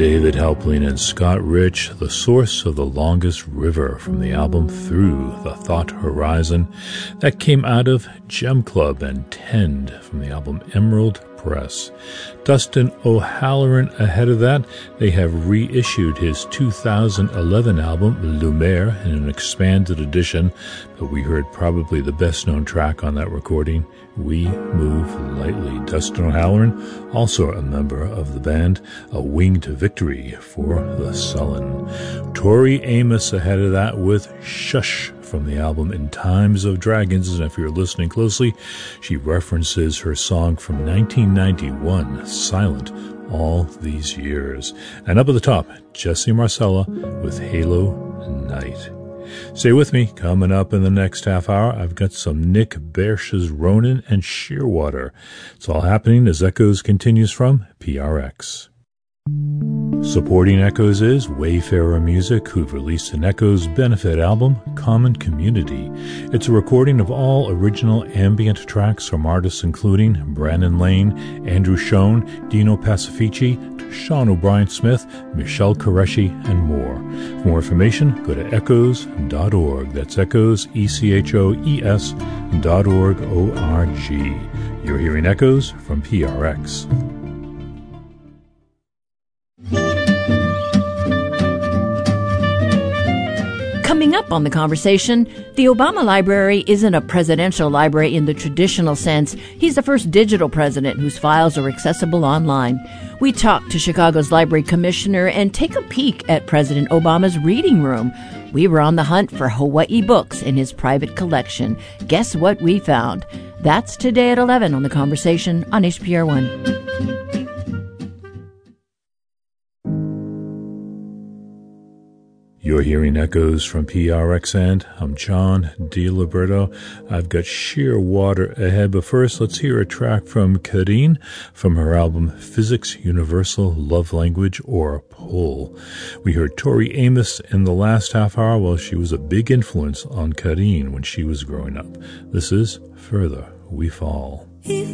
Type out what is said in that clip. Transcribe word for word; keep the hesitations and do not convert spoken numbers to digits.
David Helpling and Scott Rich, The Source of the Longest River, from the album Through the Thought Horizon. That came out of Gem Club, and Tend from the album Emerald Press. Dustin O'Halloran ahead of that. They have reissued his two thousand eleven album Lumiere in an expanded edition, but we heard probably the best known track on that recording, We Move Lightly. Dustin O'Halloran, also a member of the band, A Wing to Victory for the Sullen. Tori Amos ahead of that with Shush from the album In Times of Dragons, and if you're listening closely, she references her song from nineteen ninety-one, Silent, all these years. And up at the top, Jesse Marcella with Halo Night. Stay with me. Coming up in the next half hour, I've got some Nick Bersh's Ronin and Shearwater. It's all happening as Echoes continues from P R X. Supporting Echoes is Wayfarer Music, who've released an Echoes benefit album, Common Community. It's a recording of all original ambient tracks from artists including Brandon Lane, Andrew Schoen, Dino Pacifici, Sean O'Brien Smith, Michelle Qureshi, and more. For more information, go to echoes dot org. That's Echoes, E C H O E S dot org, O R G. You're hearing Echoes from P R X. Coming up on The Conversation, the Obama Library isn't a presidential library in the traditional sense. He's the first digital president whose files are accessible online. We talk to Chicago's library commissioner and take a peek at President Obama's reading room. We were on the hunt for Hawaii books in his private collection. Guess what we found? That's today at eleven on The Conversation on H P R one. You're hearing Echoes from P R X, and I'm John DiLiberto. I've got Shearwater ahead, but first let's hear a track from Karine from her album Physics Universal Love Language, or Pull. We heard Tori Amos in the last half hour. Well, she was a big influence on Karine when she was growing up. This is Further We Fall.